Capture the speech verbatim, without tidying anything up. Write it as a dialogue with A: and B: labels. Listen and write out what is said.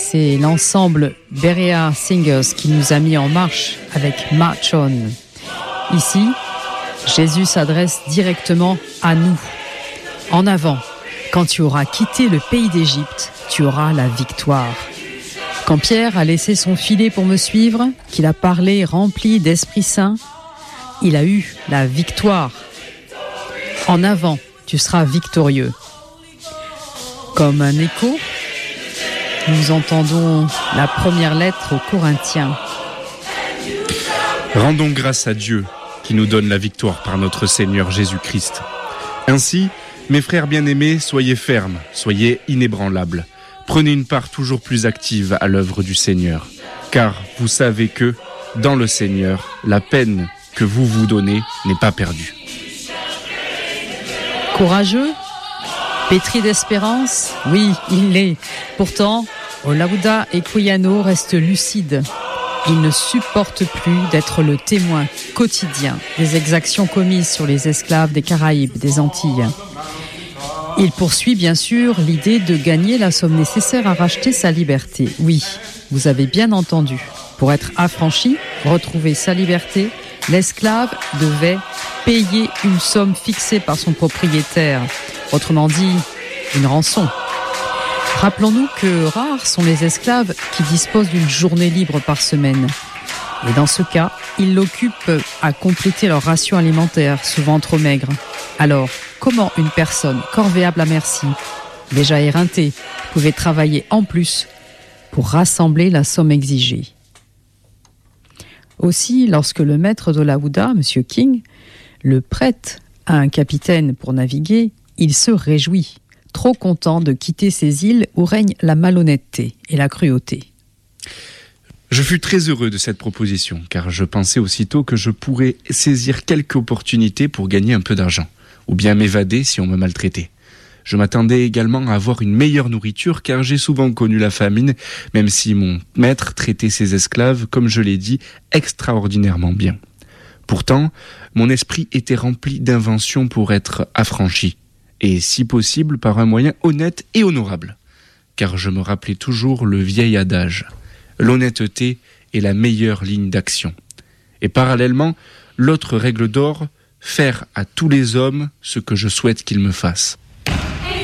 A: c'est l'ensemble Berea Singers qui nous a mis en marche avec March On. Ici, Jésus s'adresse directement à nous. En avant, quand tu auras quitté le pays d'Égypte, tu auras la victoire. Quand Pierre a laissé son filet pour me suivre, qu'il a parlé rempli d'Esprit Saint, il a eu la victoire. En avant, tu seras victorieux. Comme un écho, nous entendons la première lettre aux Corinthiens.
B: Rendons grâce à Dieu qui nous donne la victoire par notre Seigneur Jésus-Christ. Ainsi, mes frères bien-aimés, soyez fermes, soyez inébranlables. Prenez une part toujours plus active à l'œuvre du Seigneur, car vous savez que, dans le Seigneur, la peine que vous vous donnez n'est pas perdue.
A: Courageux, pétri d'espérance, oui, il l'est. Pourtant, Olaudah Equiano reste lucide. Il ne supporte plus d'être le témoin quotidien des exactions commises sur les esclaves des Caraïbes, des Antilles. Il poursuit bien sûr l'idée de gagner la somme nécessaire à racheter sa liberté. Oui, vous avez bien entendu. Pour être affranchi, retrouver sa liberté, l'esclave devait payer une somme fixée par son propriétaire. Autrement dit, une rançon. Rappelons-nous que rares sont les esclaves qui disposent d'une journée libre par semaine. Et dans ce cas, ils l'occupent à compléter leur ration alimentaire, souvent trop maigre. Alors, comment une personne corvéable à merci, déjà éreintée, pouvait travailler en plus pour rassembler la somme exigée? Aussi, lorsque le maître d'Olaudah, M. King, le prête à un capitaine pour naviguer, il se réjouit, trop content de quitter ces îles où règne la malhonnêteté et la cruauté.
B: Je fus très heureux de cette proposition, car je pensais aussitôt que je pourrais saisir quelque opportunité pour gagner un peu d'argent, ou bien m'évader si on me maltraitait. Je m'attendais également à avoir une meilleure nourriture, car j'ai souvent connu la famine, même si mon maître traitait ses esclaves, comme je l'ai dit, extraordinairement bien. Pourtant, mon esprit était rempli d'inventions pour être affranchi, et si possible par un moyen honnête et honorable, car je me rappelais toujours le vieil adage. L'honnêteté est la meilleure ligne d'action. Et parallèlement, l'autre règle d'or, faire à tous les hommes ce que je souhaite qu'ils me fassent.